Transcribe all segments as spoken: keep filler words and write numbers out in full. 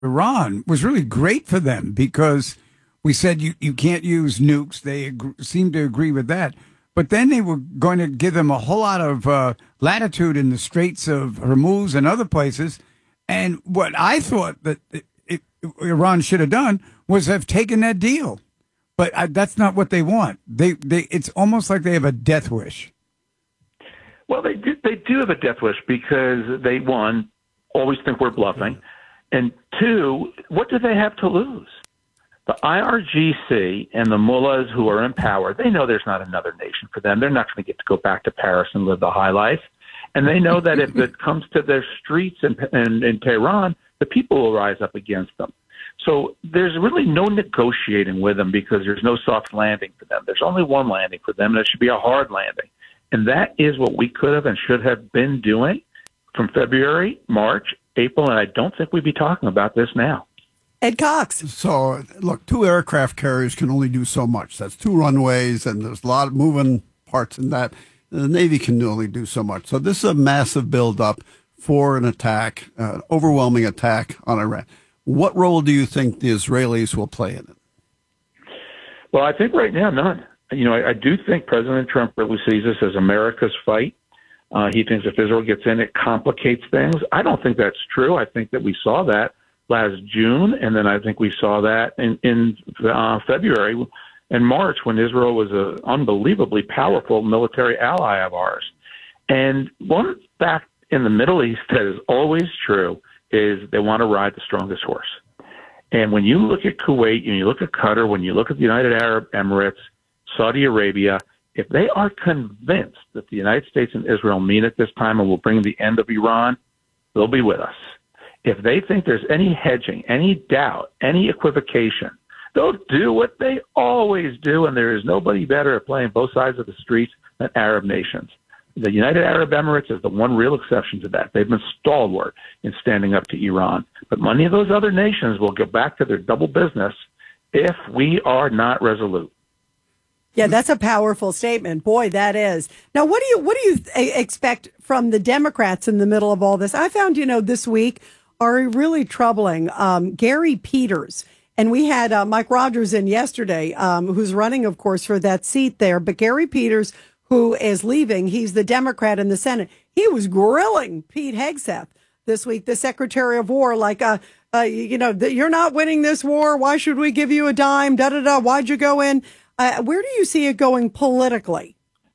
Iran was really great for them because we said you, you can't use nukes. They ag- seemed to agree with that. But then they were going to give them a whole lot of uh, latitude in the Straits of Hormuz and other places. And what I thought that it, it, Iran should have done was have taken that deal. But I, that's not what they want. They, they, it's almost like they have a death wish. Well, they do, they do have a death wish because they, one, always think we're bluffing. And two, what do they have to lose? The I R G C and the mullahs who are in power, they know there's not another nation for them. They're not going to get to go back to Paris and live the high life. And they know that if it comes to their streets in, in, in Tehran, the people will rise up against them. So there's really no negotiating with them because there's no soft landing for them. There's only one landing for them, and it should be a hard landing. And that is what we could have and should have been doing from February, March, April, and I don't think we'd be talking about this now. Ed Cox. So, look, two aircraft carriers can only do so much. That's two runways, and there's a lot of moving parts in that. The Navy can only do so much. So this is a massive buildup for an attack, uh, an overwhelming attack on Iran. What role do you think the Israelis will play in it? Well, I think right now, none. You know, I, I do think President Trump really sees this as America's fight. Uh, he thinks if Israel gets in, it complicates things. I don't think that's true. I think that we saw that last June, and then I think we saw that in, in uh, February and March when Israel was an unbelievably powerful military ally of ours. And one fact in the Middle East that is always true is they want to ride the strongest horse. And when you look at Kuwait, and you look at Qatar, when you look at the United Arab Emirates, Saudi Arabia, if they are convinced that the United States and Israel mean it this time and will bring the end of Iran, they'll be with us. If they think there's any hedging, any doubt, any equivocation, they'll do what they always do, and there is nobody better at playing both sides of the streets than Arab nations. The United Arab Emirates is the one real exception to that. They've been stalwart in standing up to Iran. But many of those other nations will get back to their double business if we are not resolute. Yeah, that's a powerful statement. Boy, that is. Now, what do you what do you th- expect from the Democrats in the middle of all this? I found, you know, this week are really troubling. Um, Gary Peters, and we had uh, Mike Rogers in yesterday, um, who's running, of course, for that seat there. But Gary Peters, who is leaving, he's the Democrat in the Senate. He was grilling Pete Hegseth this week, the Secretary of War, like, uh, uh, you know, you're not winning this war. Why should we give you a dime? Da da da. Why'd you go in? Uh, where do you see it going politically?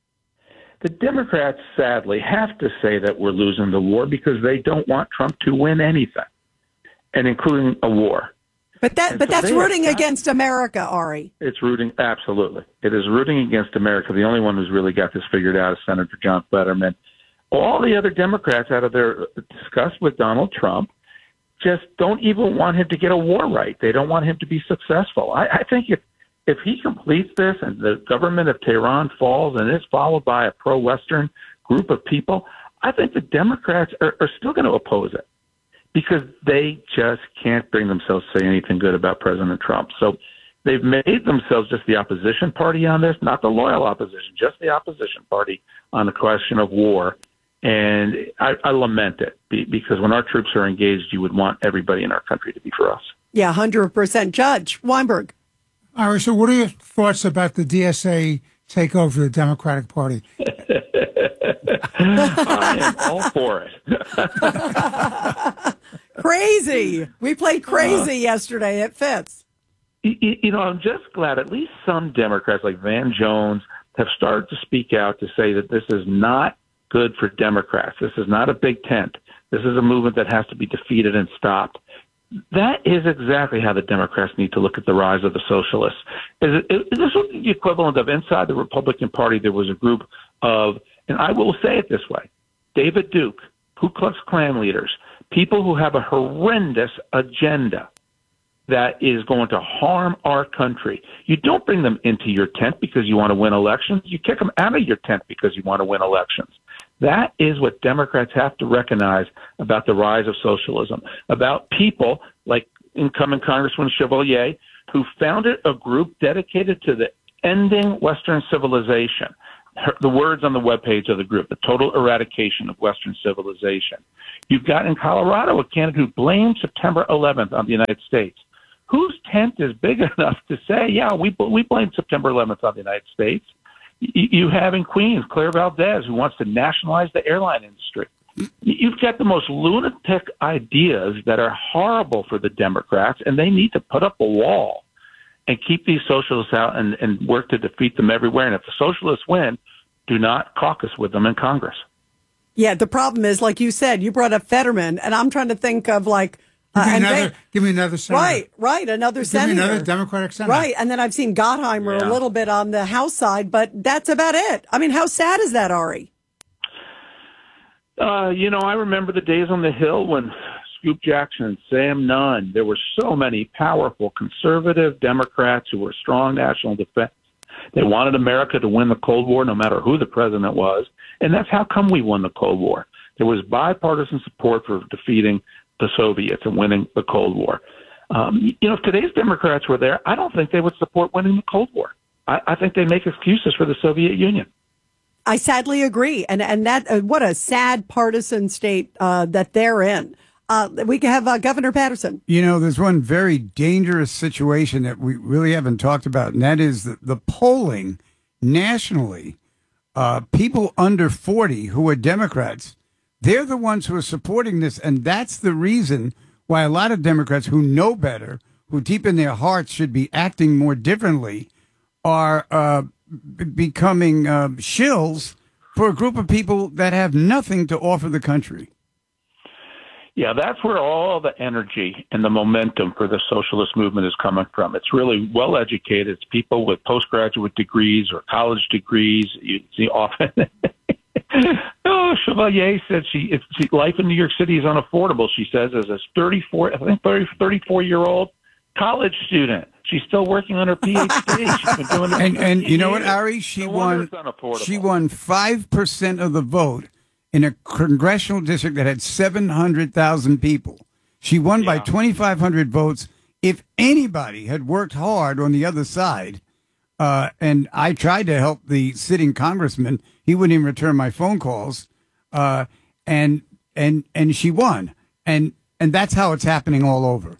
The Democrats, sadly, have to say that we're losing the war because they don't want Trump to win anything, and including a war. But that, and but so that's rooting got, against America, Ari. It's rooting, absolutely. It is rooting against America. The only one who's really got this figured out is Senator John Fetterman. All the other Democrats out of their disgust with Donald Trump just don't even want him to get a war right. They don't want him to be successful. I, I think if If he completes this and the government of Tehran falls and it's followed by a pro-Western group of people, I think the Democrats are, are still going to oppose it because they just can't bring themselves to say anything good about President Trump. So they've made themselves just the opposition party on this, not the loyal opposition, just the opposition party on the question of war. And I, I lament it because when our troops are engaged, you would want everybody in our country to be for us. Yeah, one hundred percent. Judge Weinberg. All right, so what are your thoughts about the D S A takeover of the Democratic Party? I am all for it. Crazy. We played crazy uh, yesterday. It fits. You, you know, I'm just glad at least some Democrats like Van Jones have started to speak out to say that this is not good for Democrats. This is not a big tent. This is a movement that has to be defeated and stopped. That is exactly how the Democrats need to look at the rise of the socialists. Is, it, is this the equivalent of inside the Republican Party, there was a group of, and I will say it this way, David Duke, Ku Klux Klan leaders, people who have a horrendous agenda that is going to harm our country. You don't bring them into your tent because you want to win elections. You kick them out of your tent because you want to win elections. That is what Democrats have to recognize about the rise of socialism, about people like incumbent Congressman Chevalier, who founded a group dedicated to the ending Western civilization. her, the words on the webpage of the group, the total eradication of Western civilization. You've got in Colorado a candidate who blames September eleventh on the United States. Whose tent is big enough to say, yeah, we we blame September eleventh on the United States? You, you have in Queens Claire Valdez, who wants to nationalize the airline industry. You've got the most lunatic ideas that are horrible for the Democrats, and they need to put up a wall and keep these socialists out and, and work to defeat them everywhere. And if the socialists win, do not caucus with them in Congress. Yeah, the problem is, like you said, you brought up Fetterman, and I'm trying to think of like, Give me, uh, and another, they, give me another senator. right, right, another give senator, me another Democratic senator. right, and then I've seen Gottheimer Yeah. a little bit on the House side, but that's about it. I mean, how sad is that, Ari? Uh, you know, I remember the days on the Hill when Scoop Jackson, Sam Nunn, there were so many powerful conservative Democrats who were strong national defense. They wanted America to win the Cold War no matter who the president was. And that's how come we won the Cold War. There was bipartisan support for defeating the Soviets and winning the Cold War. Um, you know, if today's Democrats were there, I don't think they would support winning the Cold War. I, I think they make excuses for the Soviet Union. I sadly agree, and and that uh, what a sad partisan state uh, that they're in. Uh, we can have uh, Governor Patterson. You know, there's one very dangerous situation that we really haven't talked about, and that is the, the polling nationally. Uh, people under forty who are Democrats, they're the ones who are supporting this, and that's the reason why a lot of Democrats who know better, who deep in their hearts should be acting more differently, are uh, b- becoming uh, shills for a group of people that have nothing to offer the country. Yeah, that's where all the energy and the momentum for the socialist movement is coming from. It's really well educated. It's people with postgraduate degrees or college degrees. You see often. Oh, Chevalier said she, if she, life in New York City is unaffordable, she says, as a thirty-four, I think thirty-four year old college student. She's still working on her P H D. She's been doing it And for and you know what, years. Ari? She No wonder won. it's unaffordable. She won five percent of the vote in a congressional district that had seven hundred thousand people. She won by Yeah. twenty-five hundred votes. If anybody had worked hard on the other side, uh, and I tried to help the sitting congressman, he wouldn't even return my phone calls, uh, and and and she won, and and that's how it's happening all over.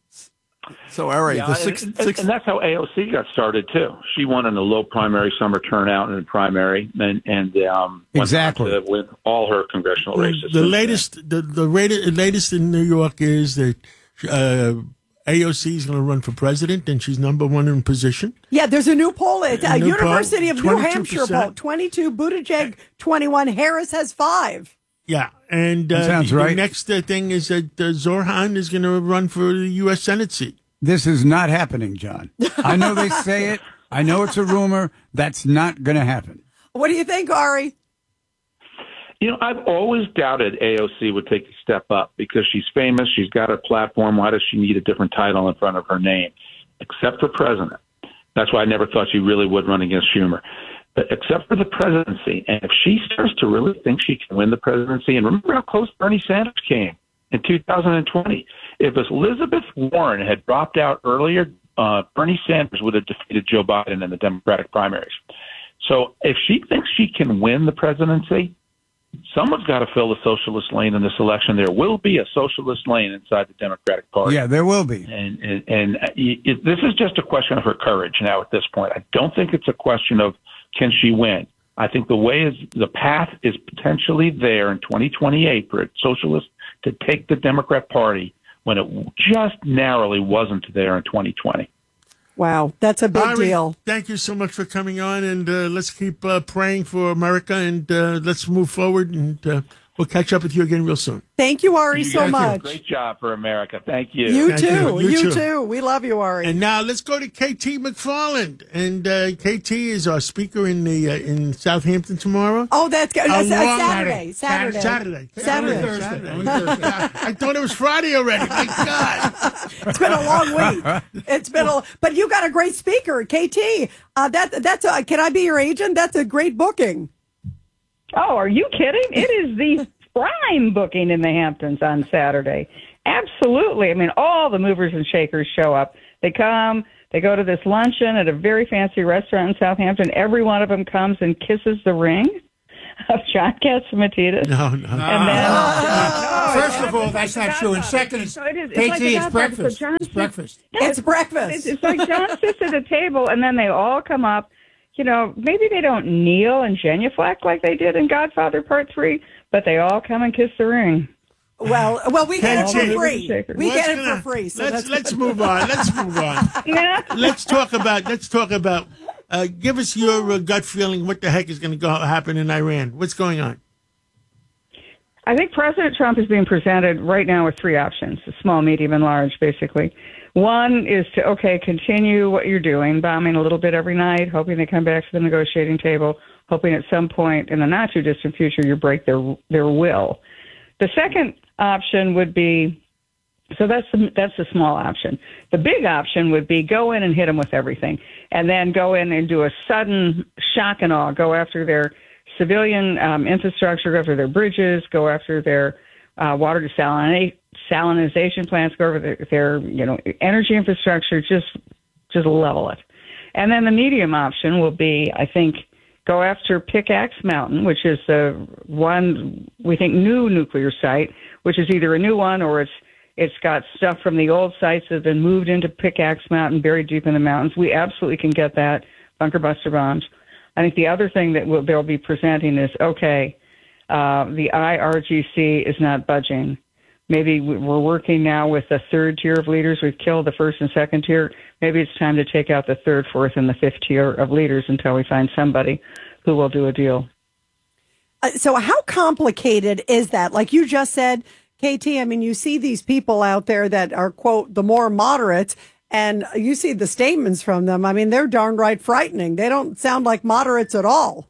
So, Ari, Yeah, the and, six, and, six, and that's how A O C got started too. She won in a low primary summer turnout in primary, and and um, went on Exactly. to win all her congressional Well, races. the latest, the the rate, latest in New York is that uh, A O C is going to run for president, and she's number one in position. Yeah, there's a new poll. It's a A new poll, University of New Hampshire twenty-two percent. poll. twenty-two, Buttigieg twenty-one, Harris has five. Yeah, and uh, That sounds the right. next uh, thing is that uh, Zorhan is going to run for the U S Senate seat. This is not happening, John. I know they say it. I know it's a rumor. That's not going to happen. What do you think, Ari? You know, I've always doubted A O C would take a step up because she's famous. She's got a platform. Why does she need a different title in front of her name? Except for president. That's why I never thought she really would run against Schumer. But except for the presidency. And if she starts to really think she can win the presidency, and remember how close Bernie Sanders came in two thousand twenty. If Elizabeth Warren had dropped out earlier, uh, Bernie Sanders would have defeated Joe Biden in the Democratic primaries. So if she thinks she can win the presidency, someone's got to fill the socialist lane in this election. There will be a socialist lane inside the Democratic Party. Yeah, there will be. And, and, and it, this is just a question of her courage now at this point. I don't think it's a question of can she win. I think the way is the path is potentially there in twenty twenty-eight for a socialist to take the Democrat Party when it just narrowly wasn't there in twenty twenty. Wow, that's a big Ari, deal. Thank you so much for coming on, and uh, let's keep uh, praying for America, and uh, let's move forward, and uh, we'll catch up with you again real soon. Thank you, Ari, so guys did a much. Great job for America. Thank you. You Thank too. you. You, You too. too. We love you, Ari. And now let's go to K T McFarland, and uh, K T is our speaker in the uh, in Southampton tomorrow. oh, that's good. Along- Saturday. Saturday. Saturday. Saturday. Saturday. I thought it was Friday already. My God. It's been a long week. It's been a, but you got a great speaker, K T. Uh, that that's a, can I be your agent? That's a great booking. Oh, are you kidding? It is the prime booking in the Hamptons on Saturday. Absolutely. I mean, all the movers and shakers show up. They come, they go to this luncheon at a very fancy restaurant in Southampton. Every one of them comes and kisses the ring of John Catsimatidis. No, no. And then, Uh, no, First of all, that's not true. And second, it's, So it is- it's K like T, the it's Godfather. breakfast. So John It's sits- breakfast. Yeah, It's breakfast. It's, it's like John sits at a table, and then they all come up. You know, maybe they don't kneel and genuflect like they did in Godfather Part Three, but they all come and kiss the ring. Well, well, we get it K T, for free. shakers. We Let's get it gonna- for free. So let's that's let's good. move on. Let's move on. Yeah. Let's talk about. Let's talk about. Uh, give us your uh, gut feeling. What the heck is going to go happen in Iran? What's going on? I think President Trump is being presented right now with three options: small, medium, and large, basically. One is to, okay, continue what you're doing, bombing a little bit every night, hoping they come back to the negotiating table, hoping at some point in the not too distant future you break their their will. The second option would be, so that's the, that's the small option. The big option would be go in and hit them with everything, and then go in and do a sudden shock and awe, go after their civilian um, infrastructure, go after their bridges, go after their uh, water desalination salinization plants, go over their, their you know energy infrastructure, just just level it. And then the medium option will be, I think, go after Pickaxe Mountain, which is the one we think new nuclear site, which is either a new one or it's it's got stuff from the old sites that have been moved into Pickaxe Mountain, buried deep in the mountains. We absolutely can get that, bunker buster bombs. I think the other thing that we'll, they'll be presenting is, okay, uh, the I R G C is not budging. Maybe we're working now with the third tier of leaders. We've killed the first and second tier. Maybe it's time to take out the third, fourth, and the fifth tier of leaders until we find somebody who will do a deal. Uh, so how complicated is that? Like you just said, K T, I mean, you see these people out there that are, quote, the more moderates, and you see the statements from them. I mean, they're darn right frightening. They don't sound like moderates at all.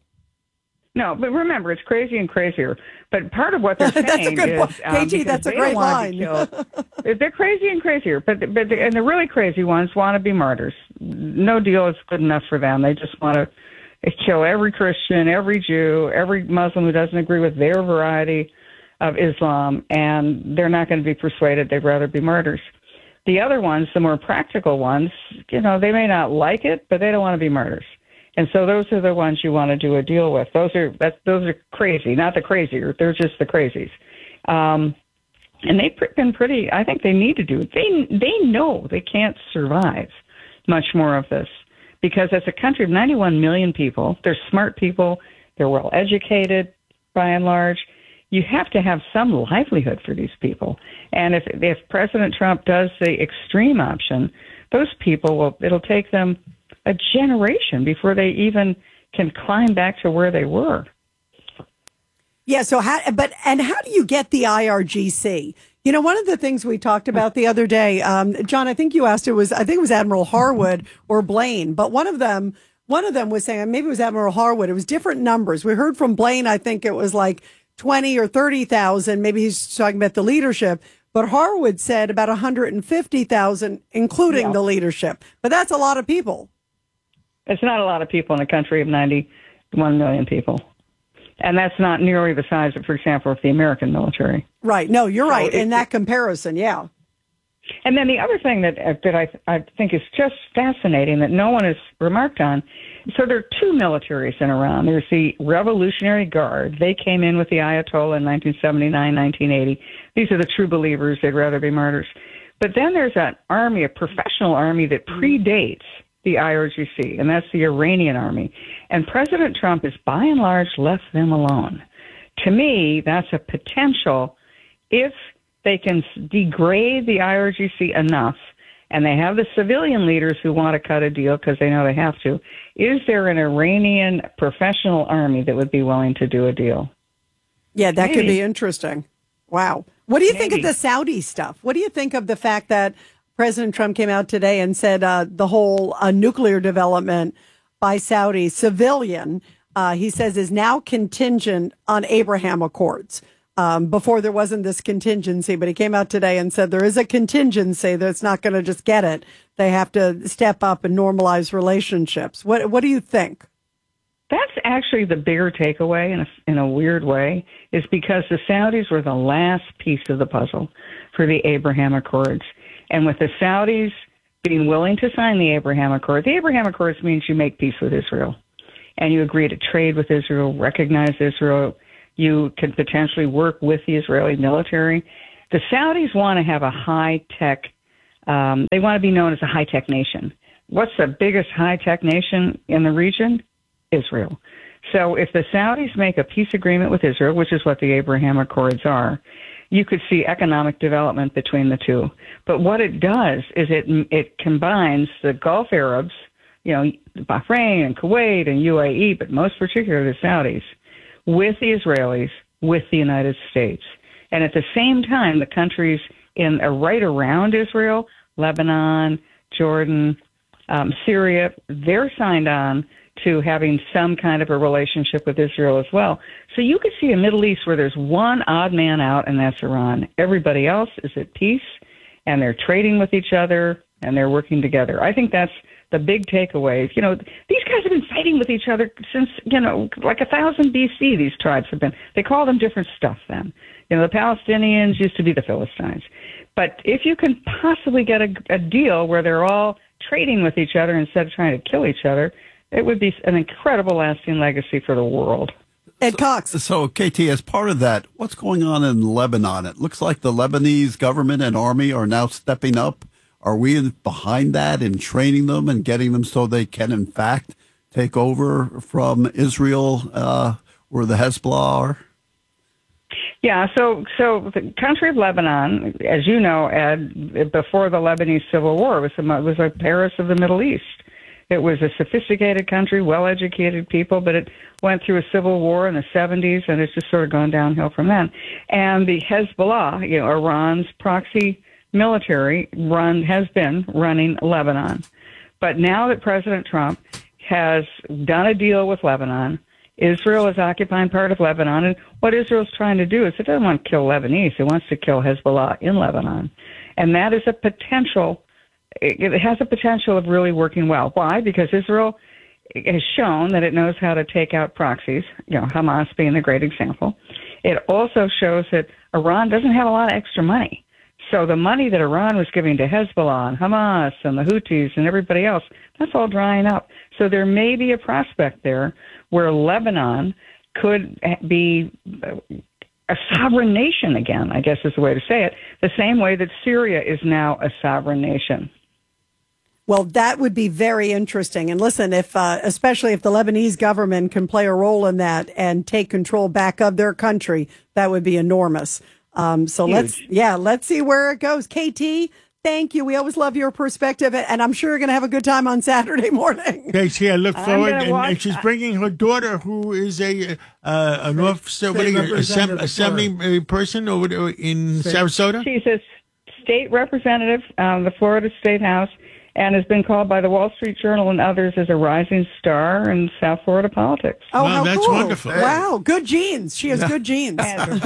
No, but remember, it's crazy and crazier. But part of what they're saying That's a good is, point. um, K T, because that's a they great don't want to be line. killed. They're crazy and crazier, but but the, and the really crazy ones want to be martyrs. No deal is good enough for them. They just want to kill every Christian, every Jew, every Muslim who doesn't agree with their variety of Islam, and they're not going to be persuaded. They'd rather be martyrs. The other ones, the more practical ones, you know, they may not like it, but they don't want to be martyrs. And so those are the ones you want to do a deal with. Those are that's, those are crazy, not the crazier. They're just the crazies. Um, and they've been pretty. I think they need to do it. They they know they can't survive much more of this because as a country of ninety-one million people, they're smart people. They're well educated by and large. You have to have some livelihood for these people. And if if President Trump does the extreme option, those people will. It'll take them a generation before they even can climb back to where they were. Yeah. So how, but, and how do you get the I R G C? You know, one of the things we talked about the other day, um, John, I think you asked, it was, I think it was Admiral Harwood or Blaine, but one of them, one of them was saying, maybe it was Admiral Harwood. It was different numbers. We heard from Blaine, I think it was like twenty or thirty thousand. Maybe he's talking about the leadership, but Harwood said about one hundred fifty thousand, including Yeah. the leadership. But that's a lot of people. It's not a lot of people in a country of ninety-one million people. And that's not nearly the size of, for example, of the American military. Right. No, you're So right. it- In that comparison. Yeah. And then the other thing that that I I think is just fascinating that no one has remarked on. So there are two militaries in Iran. There's the Revolutionary Guard. They came in with the Ayatollah in nineteen seventy-nine, nineteen eighty. These are the true believers. They'd rather be martyrs. But then there's an army, a professional army that predates the I R G C, and that's the Iranian army. And President Trump has, by and large, left them alone. To me, that's a potential if they can degrade the I R G C enough, and they have the civilian leaders who want to cut a deal because they know they have to. Is there an Iranian professional army that would be willing to do a deal? Yeah, that could Maybe. be interesting. Wow. What do you think of Maybe. the Saudi stuff? What do you think of the fact that President Trump came out today and said uh, the whole uh, nuclear development by Saudi civilian, uh, he says, is now contingent on Abraham Accords. Um, before there wasn't this contingency, but he came out today and said there is a contingency that's not going to just get it. They have to step up and normalize relationships. What What do you think? That's actually the bigger takeaway in a, in a weird way, is because the Saudis were the last piece of the puzzle for the Abraham Accords. And with the Saudis being willing to sign the Abraham Accords, the Abraham Accords means you make peace with Israel and you agree to trade with Israel, recognize Israel, you can potentially work with the Israeli military. The Saudis want to have a high-tech, um, they want to be known as a high-tech nation. What's the biggest high-tech nation in the region? Israel. So if the Saudis make a peace agreement with Israel, which is what the Abraham Accords are, you could see economic development between the two. But what it does is it it combines the Gulf Arabs, you know, Bahrain and Kuwait and U A E, but most particularly the Saudis, with the Israelis, with the United States. And at the same time, the countries in uh, right around Israel, Lebanon, Jordan, um, Syria, they're signed on to having some kind of a relationship with Israel as well. So you could see a Middle East where there's one odd man out, and that's Iran. Everybody else is at peace, and they're trading with each other, and they're working together. I think that's the big takeaway. You know, these guys have been fighting with each other since, you know, like one thousand B C, these tribes have been. They call them different stuff then. You know, the Palestinians used to be the Philistines. But if you can possibly get a, a deal where they're all trading with each other instead of trying to kill each other, it would be an incredible lasting legacy for the world. Ed Cox. So, so, K T, as part of that, what's going on in Lebanon? It looks like the Lebanese government and army are now stepping up. Are we in, behind that in training them and getting them so they can, in fact, take over from Israel, uh, where the Hezbollah are? Yeah, so so the country of Lebanon, as you know, Ed, before the Lebanese Civil War, was, was like Paris of the Middle East. It was a sophisticated country, well-educated people, but it went through a civil war in the seventies, and it's just sort of gone downhill from then. And the Hezbollah, you know, Iran's proxy military, run has been running Lebanon. But now that President Trump has done a deal with Lebanon, Israel is occupying part of Lebanon, and what Israel's trying to do is it doesn't want to kill Lebanese. It wants to kill Hezbollah in Lebanon. And that is a potential It has a potential of really working well. Why? Because Israel has shown that it knows how to take out proxies, you know, Hamas being a great example. It also shows that Iran doesn't have a lot of extra money. So the money that Iran was giving to Hezbollah and Hamas and the Houthis and everybody else, that's all drying up. So there may be a prospect there where Lebanon could be a sovereign nation again, I guess is the way to say it, the same way that Syria is now a sovereign nation. Well, that would be very interesting. And listen, if uh, especially if the Lebanese government can play a role in that and take control back of their country, that would be enormous. Um, so Huge. let's, yeah, let's see where it goes. K T, thank you. We always love your perspective, and I'm sure you're going to have a good time on Saturday morning. K T, I look forward, and, and she's bringing her daughter, who is a uh, an officer, what are you, a, sem- assembly person over in State. Sarasota. She's a state representative, um, the Florida State House, and has been called by the Wall Street Journal and others as a rising star in South Florida politics. Oh, wow, how that's cool. wonderful. Wow, good genes. She has yeah. good genes.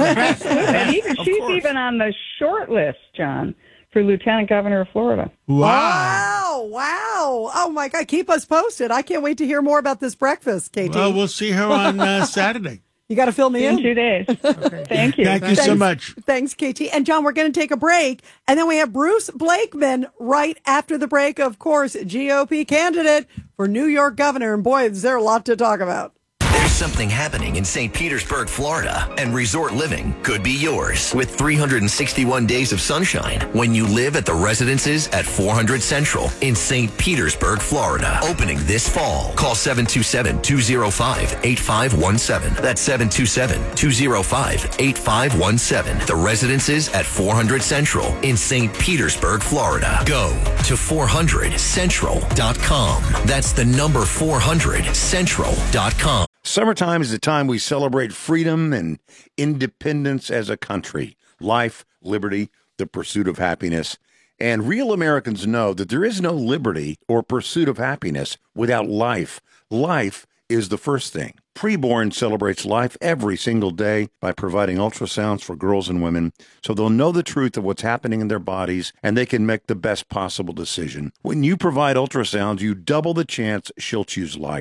And even, she's course. even on the short list, John, for Lieutenant Governor of Florida. Wow. Wow. Wow. Oh, my God. Keep us posted. I can't wait to hear more about this breakfast, K T. Well, we'll see her on uh, Saturday. You got to fill me in. In two days. Okay. Thank you. Thank you Thanks, so much. Thanks, K T. And John, we're going to take a break. And then we have Bruce Blakeman right after the break, of course, G O P candidate for New York governor. And boy, is there a lot to talk about. There's something happening in Saint Petersburg, Florida, and resort living could be yours with three hundred sixty-one days of sunshine when you live at the residences at four hundred Central in Saint Petersburg, Florida. Opening this fall. Call seven two seven, two oh five, eight five one seven. That's seven two seven, two oh five, eight five one seven. The residences at four hundred Central in Saint Petersburg, Florida. Go to four hundred central dot com. That's the number four hundred central dot com. Summertime is the time we celebrate freedom and independence as a country, life, liberty, the pursuit of happiness. And real Americans know that there is no liberty or pursuit of happiness without life. Life is the first thing. Preborn celebrates life every single day by providing ultrasounds for girls and women so they'll know the truth of what's happening in their bodies and they can make the best possible decision. When you provide ultrasounds, you double the chance she'll choose life.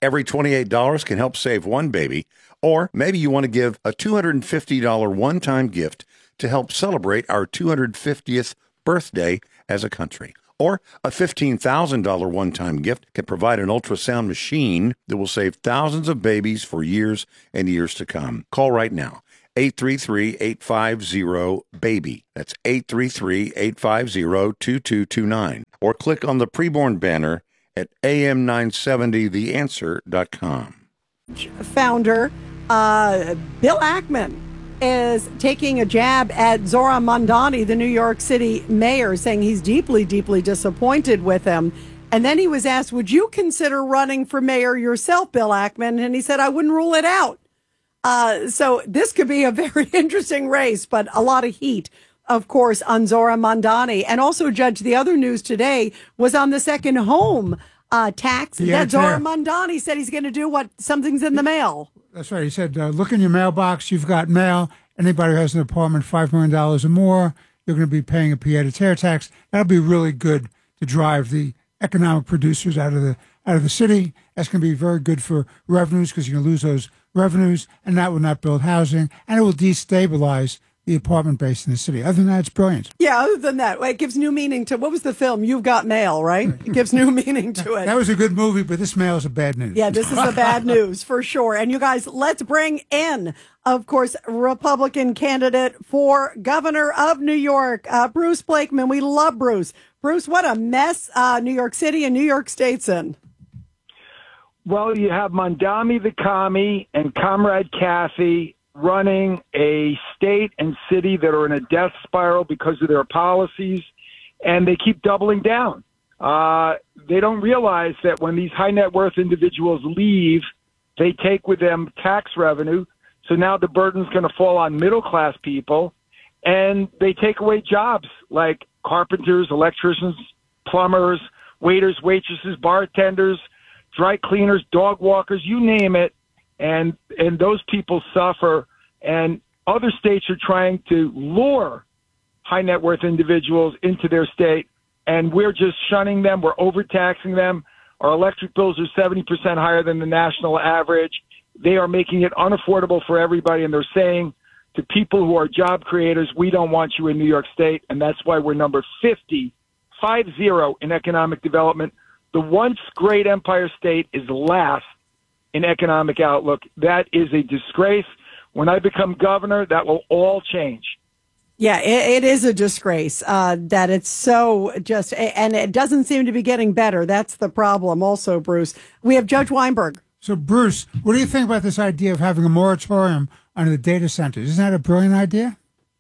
Every twenty-eight dollars can help save one baby, or maybe you want to give a two hundred fifty dollars one-time gift to help celebrate our two hundred fiftieth birthday as a country. Or a fifteen thousand dollars one-time gift can provide an ultrasound machine that will save thousands of babies for years and years to come. Call right now. eight three three, eight five zero, BABY. That's eight three three, eight five zero, two two two nine. Or click on the preborn banner at A M nine seventy the answer dot com. Founder uh, Bill Ackman is taking a jab at Zohran Mamdani, the New York City mayor, saying he's deeply, deeply disappointed with him. And then he was asked, would you consider running for mayor yourself, Bill Ackman? And he said, I wouldn't rule it out. Uh, so this could be a very interesting race, but a lot of heat, of course, on Zohran Mamdani. And also, Judge, the other news today was on the second home uh, tax yeah, that Zohran Mamdani said he's going to do what something's in the mail. That's right. He said, uh, look in your mailbox. You've got mail. Anybody who has an apartment, five million dollars or more, you're going to be paying a pied-à-terre tax. That'll be really good to drive the economic producers out of the out of the city. That's going to be very good for revenues because you're going to lose those revenues, and that will not build housing, and it will destabilize the apartment base in the city. Other than that, it's brilliant. Yeah, other than that, it gives new meaning to, what was the film? You've Got Mail, right? It gives new meaning to it. That was a good movie, but this mail is a bad news. Yeah, this is the bad news for sure. And you guys, let's bring in, of course, Republican candidate for governor of New York, uh, Bruce Blakeman. We love Bruce. Bruce, what a mess uh, New York City and New York State's in. Well, you have Mamdani the commie and Comrade Kathy running a state and city that are in a death spiral because of their policies, and they keep doubling down. Uh, they don't realize that when these high net worth individuals leave, they take with them tax revenue. So now the burden's going to fall on middle class people, and they take away jobs like carpenters, electricians, plumbers, waiters, waitresses, bartenders, dry cleaners, dog walkers, you name it. And, and those people suffer, and other states are trying to lure high net worth individuals into their state, and we're just shunning them. We're overtaxing them. Our electric bills are seventy percent higher than the national average. They are making it unaffordable for everybody, and they're saying to people who are job creators, we don't want you in New York State, and that's why we're number fifty, five zero in economic development. The once great Empire State is last in economic outlook. That is a disgrace. When I become governor, that will all change. Yeah, it, it is a disgrace uh, that it's so just, and it doesn't seem to be getting better. That's the problem also, Bruce. We have Judge Weinberg. So, Bruce, what do you think about this idea of having a moratorium on the data centers? Isn't that a brilliant idea?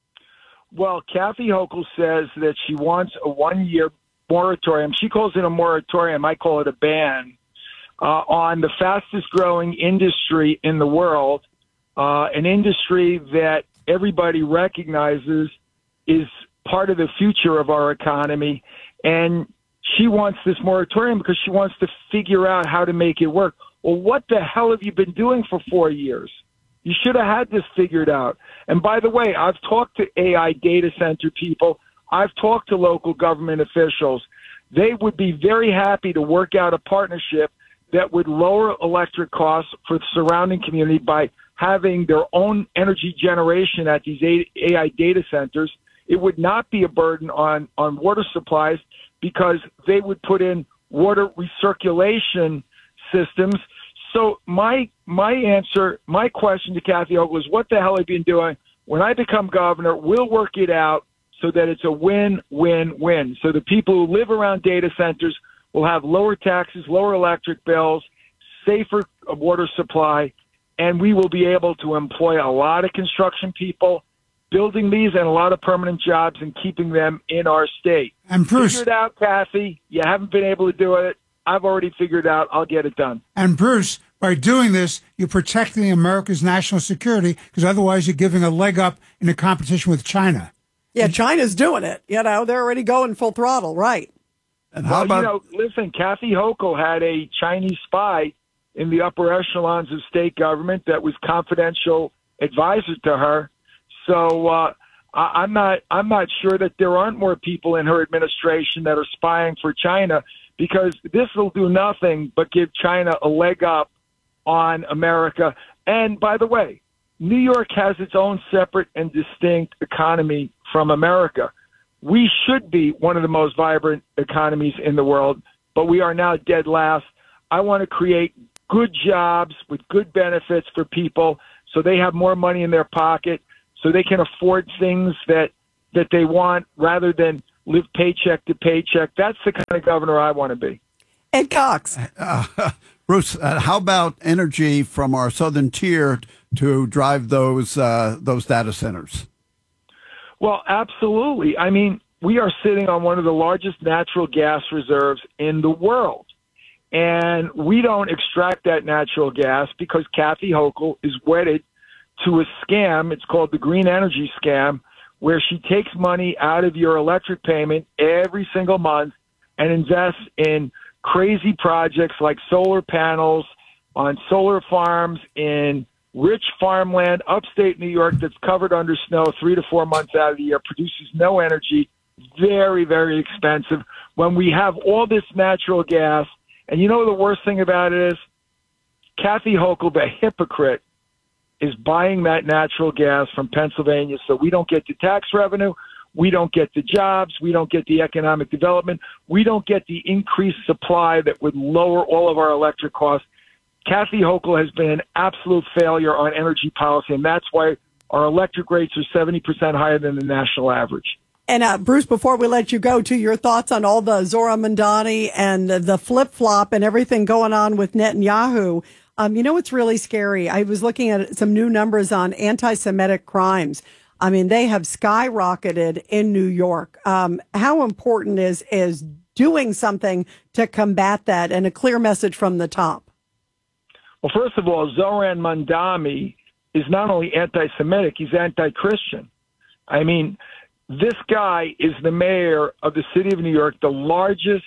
Well, Kathy Hochul says that she wants a one-year moratorium. She calls it a moratorium. I call it a ban. Uh, on the fastest growing industry in the world, uh, an industry that everybody recognizes is part of the future of our economy. And she wants this moratorium because she wants to figure out how to make it work. Well, what the hell have you been doing for four years? You should have had this figured out. And by the way, I've talked to A I data center people. I've talked to local government officials. They would be very happy to work out a partnership that would lower electric costs for the surrounding community by having their own energy generation at these A I data centers. It would not be a burden on, on water supplies because they would put in water recirculation systems. So my my answer, my question to Kathy Hochul is, what the hell have you been doing? When I become governor, we'll work it out so that it's a win-win-win. So the people who live around data centers will have lower taxes, lower electric bills, safer water supply, and we will be able to employ a lot of construction people building these and a lot of permanent jobs and keeping them in our state. And Bruce, figure it out, Kathy. You haven't been able to do it. I've already figured it out. I'll get it done. And Bruce, by doing this, you're protecting America's national security because otherwise you're giving a leg up in the competition with China. Yeah, China's doing it. You know, they're already going full throttle, right? And how well, about, you know, listen, Kathy Hochul had a Chinese spy in the upper echelons of state government that was confidential advisor to her. So uh, I, I'm not I'm not sure that there aren't more people in her administration that are spying for China, because this will do nothing but give China a leg up on America. And by the way, New York has its own separate and distinct economy from America. We should be one of the most vibrant economies in the world, but we are now dead last. I want to create good jobs with good benefits for people so they have more money in their pocket, so they can afford things that, that they want rather than live paycheck to paycheck. That's the kind of governor I want to be. Ed Cox. Uh, Bruce, uh, how about energy from our southern tier to drive those uh, those data centers? Well, absolutely. I mean, we are sitting on one of the largest natural gas reserves in the world. And we don't extract that natural gas because Kathy Hochul is wedded to a scam. It's called the green energy scam, where she takes money out of your electric payment every single month and invests in crazy projects like solar panels on solar farms in rich farmland upstate New York that's covered under snow three to four months out of the year, produces no energy, very, very expensive. When we have all this natural gas, and you know the worst thing about it is Kathy Hochul, the hypocrite, is buying that natural gas from Pennsylvania, so we don't get the tax revenue, we don't get the jobs, we don't get the economic development, we don't get the increased supply that would lower all of our electric costs. Kathy Hochul has been an absolute failure on energy policy, and that's why our electric rates are seventy percent higher than the national average. And uh, Bruce, before we let you go, to your thoughts on all the Zora Mandani and the flip-flop and everything going on with Netanyahu. Um, you know what's really scary? I was looking at some new numbers on anti-Semitic crimes. I mean, they have skyrocketed in New York. Um, how important is is doing something to combat that, and a clear message from the top? Well, first of all, Zoran Mandani is not only anti-Semitic, he's anti-Christian. I mean, this guy is the mayor of the city of New York. The largest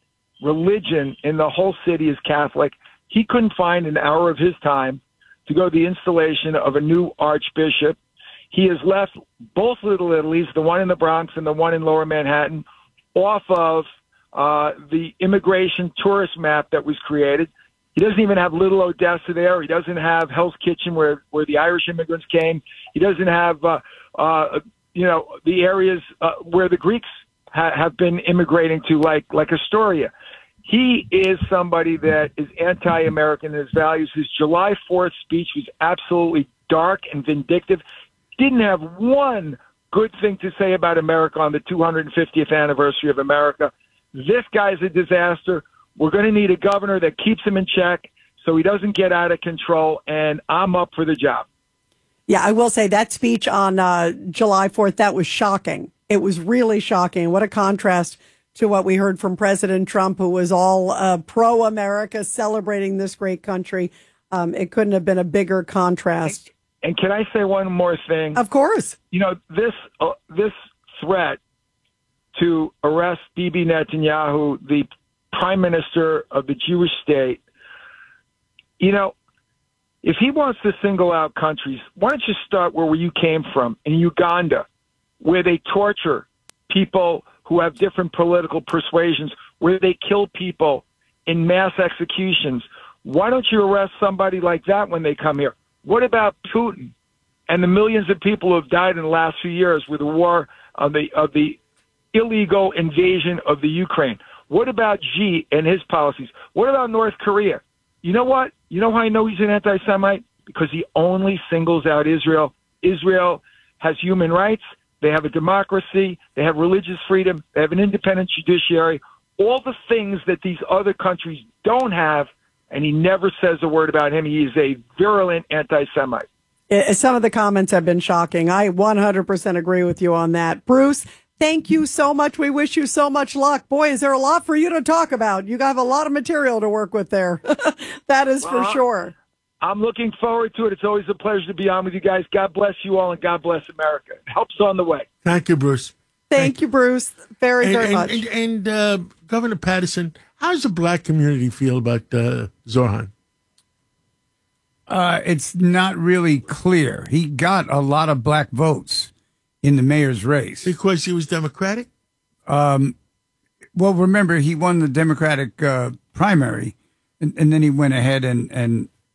religion in the whole city is Catholic. He couldn't find an hour of his time to go to the installation of a new archbishop. He has left both Little Italys, the one in the Bronx and the one in Lower Manhattan, off of uh, the immigration tourist map that was created. He doesn't even have Little Odessa there. He doesn't have Hell's Kitchen where, where the Irish immigrants came. He doesn't have, uh, uh, you know, the areas uh, where the Greeks ha- have been immigrating to, like like Astoria. He is somebody that is anti-American in his values. His July fourth speech was absolutely dark and vindictive. Didn't have one good thing to say about America on the two hundred fiftieth anniversary of America. This guy's a disaster. We're going to need a governor that keeps him in check so he doesn't get out of control, and I'm up for the job. Yeah, I will say that speech on uh, July fourth, that was shocking. It was really shocking. What a contrast to what we heard from President Trump, who was all uh, pro-America, celebrating this great country. Um, it couldn't have been a bigger contrast. And can I say one more thing? Of course. You know, this uh, this threat to arrest Bibi Netanyahu, the prime minister of the Jewish state, you know, if he wants to single out countries, why don't you start where you came from, in Uganda, where they torture people who have different political persuasions, where they kill people in mass executions. Why don't you arrest somebody like that when they come here? What about Putin and the millions of people who have died in the last few years with the war of the of the illegal invasion of the Ukraine? What about Xi and his policies? What about North Korea? You know what? You know how I know he's an anti-Semite? Because he only singles out Israel. Israel has human rights. They have a democracy. They have religious freedom. They have an independent judiciary. All the things that these other countries don't have, and he never says a word about him. He is a virulent anti-Semite. Some of the comments have been shocking. I one hundred percent agree with you on that. Bruce, thank you so much. We wish you so much luck. Boy, is there a lot for you to talk about. You have a lot of material to work with there. That is for well, sure. I'm looking forward to it. It's always a pleasure to be on with you guys. God bless you all, and God bless America. Help's on the way. Thank you, Bruce. Thank, Thank you, Bruce. Very, and, very and, much. And, and uh, Governor Patterson, how does the black community feel about uh, Zoran? Uh, it's not really clear. He got a lot of black votes in the mayor's race. Because he was Democratic? Um, well, remember, he won the Democratic uh, primary, and, and then he went ahead and, and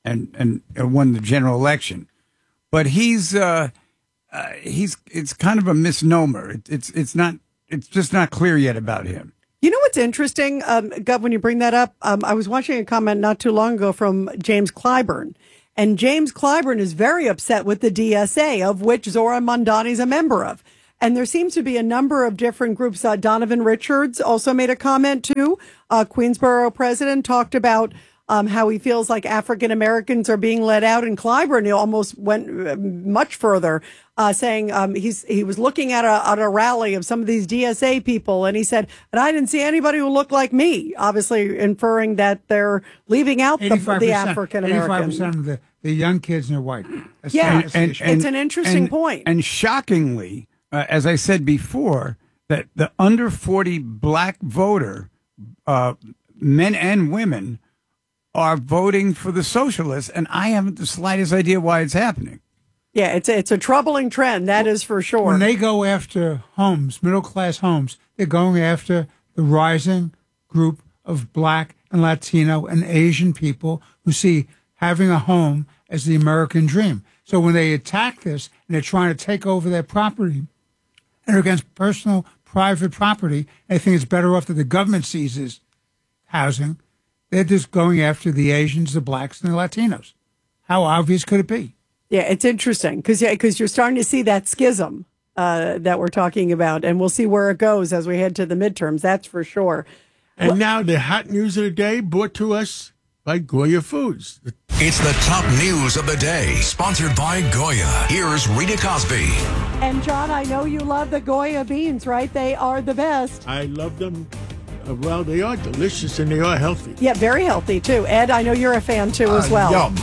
and and won the general election. But he's uh, uh, he's it's kind of a misnomer. It, it's it's not it's just not clear yet about him. You know what's interesting, um, Gov, when you bring that up? Um, I was watching a comment not too long ago from James Clyburn. And James Clyburn is very upset with the D S A, of which Zora Mondani is a member of. And there seems to be a number of different groups. Uh, Donovan Richards also made a comment, too. Uh, Queensborough president talked about um, how he feels like African Americans are being let out. And Clyburn almost went much further, uh, saying um, he's he was looking at a, at a rally of some of these D S A people. And he said, and I didn't see anybody who looked like me, obviously inferring that they're leaving out the, the African Americans. eighty-five percent of the, the young kids are white. That's yeah, and, and, and, it's an interesting and, point. And shockingly, uh, as I said before, that the under forty black voter, uh, men and women, are voting for the socialists, and I haven't the slightest idea why it's happening. Yeah, it's a, it's a troubling trend, that is for sure. When they go after homes, middle-class homes, they're going after the rising group of black and Latino and Asian people who see having a home as the American dream. So when they attack this and they're trying to take over their property, and they're against personal, private property, they think it's better off that the government seizes housing. They're just going after the Asians, the blacks, and the Latinos. How obvious could it be? Yeah, it's interesting because yeah, because you're starting to see that schism uh, that we're talking about, and we'll see where it goes as we head to the midterms. That's for sure. And well, now the hot news of the day brought to us by Goya Foods. It's the top news of the day, sponsored by Goya. Here's Rita Cosby. And John, I know you love the Goya beans, right? They are the best. I love them. Uh, well, they are delicious and they are healthy. Yeah, very healthy too. Ed, I know you're a fan too as uh, well. Yum.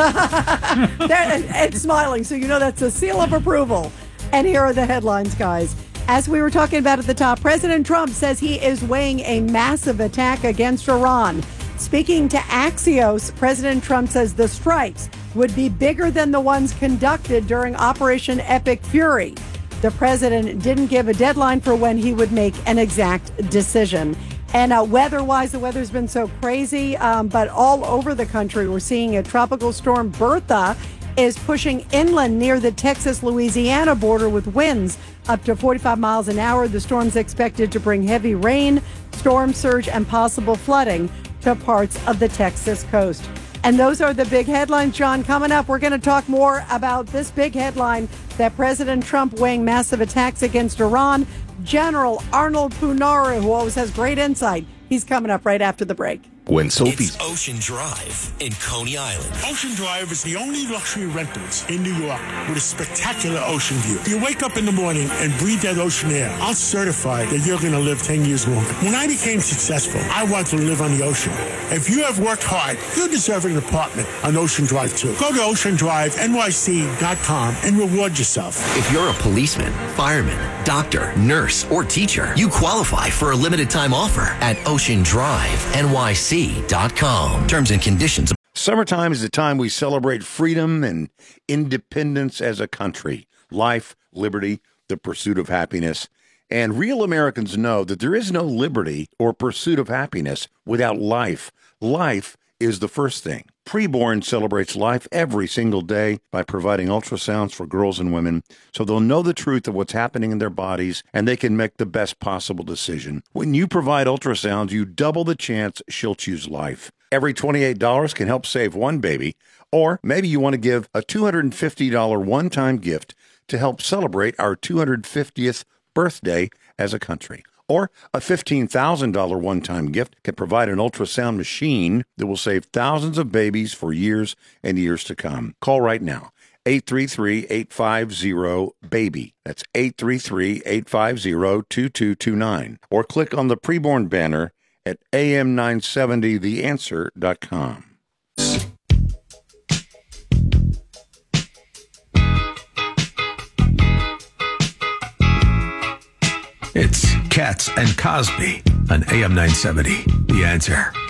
Ed's smiling, so you know that's a seal of approval. And here are the headlines, guys. As we were talking about at the top, President Trump says he is weighing a massive attack against Iran. Speaking to Axios, President Trump says the strikes would be bigger than the ones conducted during Operation Epic Fury. The president didn't give a deadline for when he would make an exact decision. And uh, weather-wise, the weather's been so crazy, um, but all over the country, we're seeing a tropical storm. Bertha is pushing inland near the Texas-Louisiana border with winds up to forty-five miles an hour. The storm's expected to bring heavy rain, storm surge, and possible flooding to parts of the Texas coast. And those are the big headlines, John. Coming up, we're going to talk more about this big headline that President Trump weighing massive attacks against Iran. General Arnold Punara, who always has great insight, he's coming up right after the break. When Sophie... It's Ocean Drive in Coney Island. Ocean Drive is the only luxury rentals in New York with a spectacular ocean view. You wake up in the morning and breathe that ocean air. I'll certify that you're going to live ten years longer. When I became successful, I wanted to live on the ocean. If you have worked hard, you deserve an apartment on Ocean Drive too. Go to ocean drive N Y C dot com and reward yourself. If you're a policeman, fireman, doctor, nurse, or teacher, you qualify for a limited time offer at ocean drive N Y C dot com. Terms and conditions. Summertime is the time we celebrate freedom and independence as a country, life, liberty, the pursuit of happiness. And real Americans know that there is no liberty or pursuit of happiness without life. Life is the first thing. Preborn celebrates life every single day by providing ultrasounds for girls and women so they'll know the truth of what's happening in their bodies and they can make the best possible decision. When you provide ultrasounds, you double the chance she'll choose life. Every twenty-eight dollars can help save one baby, or maybe you want to give a two hundred fifty dollars one-time gift to help celebrate our two hundred fiftieth birthday as a country. Or a fifteen thousand dollars one-time gift can provide an ultrasound machine that will save thousands of babies for years and years to come. Call right now, eight three three, eight five zero, BABY. That's eight three three, eight five zero, two two two nine. Or click on the preborn banner at A M nine seventy the answer dot com. It's Katz and Cosby on A M nine seventy. The Answer.